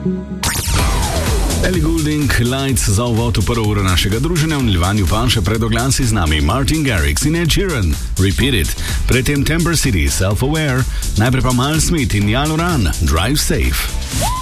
Ellie Goulding, Lights za uvod v prvo uro našega druženja, v nadaljevanju pa še pred oglasi z nami Martin Garrix in Ed Sheeran, Repeat It, predtem Timber City, Self-Aware, najprej pa Miles Smith in Jan Oran, Drive Safe.